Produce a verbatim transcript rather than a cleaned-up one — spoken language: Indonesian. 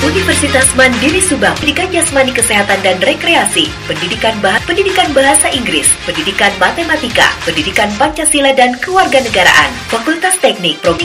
Universitas Mandiri Subang, pendidikan jasmani kesehatan dan rekreasi, pendidikan bah pendidikan bahasa Inggris, pendidikan matematika, pendidikan Pancasila dan kewarganegaraan, Fakultas Teknik, Program